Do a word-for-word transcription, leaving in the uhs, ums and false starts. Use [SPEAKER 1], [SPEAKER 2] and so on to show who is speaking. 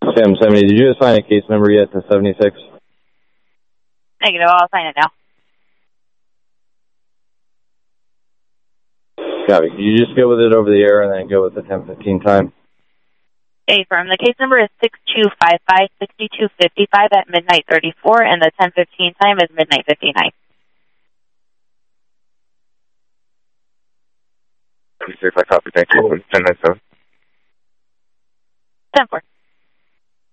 [SPEAKER 1] Sam seventy, did you assign a case number yet to seventy-six?
[SPEAKER 2] Negative, I'll sign it now.
[SPEAKER 1] Copy. Can you just go with it over the air and then go with the ten fifteen time?
[SPEAKER 2] A firm. The case number is six two five five, six two five five at midnight thirty-four, and the ten fifteen time is midnight fifty-nine.
[SPEAKER 3] seventy-six, I copy. Thank you. ten nine seven.
[SPEAKER 2] ten four.